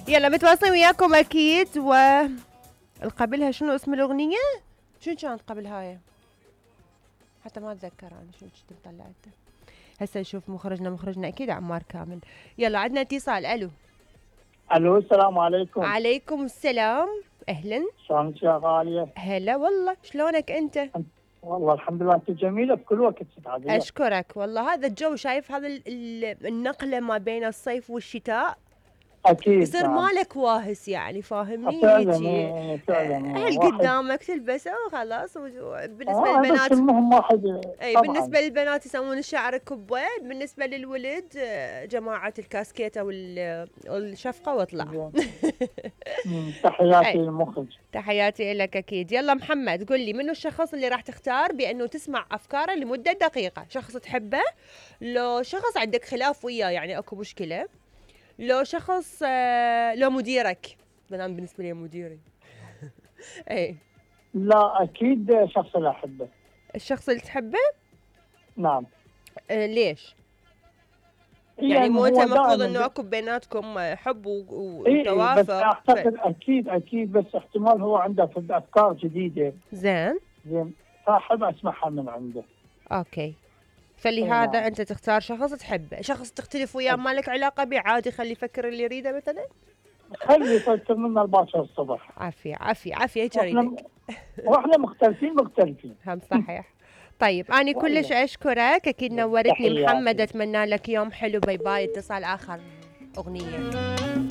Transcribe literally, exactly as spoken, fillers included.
يلا متواصلين وياكم اكيد. و قبلها شنو اسم الاغنيه؟ شنو كانت قبل هاي؟ حتى ما اتذكر انا شنو كنت طلعته. هسه نشوف مخرجنا مخرجنا اكيد عمار كامل. يلا عندنا اتصال. الو. الو السلام عليكم. عليكم السلام. اهلا. شلونك يا غاليه؟ هلا والله، شلونك انت؟ والله الحمد لله، انت جميله بكل وقت. سعادة. اشكرك والله. هذا الجو شايف، هذا ال- ال- النقله ما بين الصيف والشتاء اكيد يصير نعم. مالك واهس يعني، فاهمني؟ فعلا هيجي إيه، فعلا هل واحد. قدامك تلبسه وخلاص. بالنسبه آه للبنات بس المهم واحد. اي طبعا. بالنسبه للبنات يسوون الشعر كبه، بالنسبه للولد آه، جماعه الكاسكيته وال- والشفقه واطلع. مم، تحياتي أي. للمخرج. تحياتي لك اكيد. يلا محمد، قل لي منو الشخص اللي راح تختار بانه تسمع افكاره لمده دقيقه؟ شخص تحبه، لو شخص عندك خلاف وياه يعني اكو مشكله، لو شخص آه، لو مديرك؟ انا بالنسبه لي مديري. اي لا اكيد شخص لا احبه. الشخص اللي تحبه. نعم. آه ليش؟ يعني يعني مو انت هو المفروض دائما انه ب... اكو بيناتكم حب و- اي بس وتوافق؟ اعتقد اكيد اكيد بس احتمال هو عنده افكار جديده. زين. زين. فاحب اسمعها من عنده. اوكي. فلهذا نعم. انت تختار شخص تحبه. شخص تختلف وياه ما لك علاقه به، عادي خليه يفكر اللي يريده مثلا. خلي يفكر منا الباكر الصبح. عافيه عافيه عافيه، هيك واحنا اريدك. واحنا مختلفين مختلفين. هم صحيح. طيب أنا كلش أشكرك، أكيد نورتني محمد. تحياتي. أتمنى لك يوم حلو. باي باي. اتصال آخر أغنية.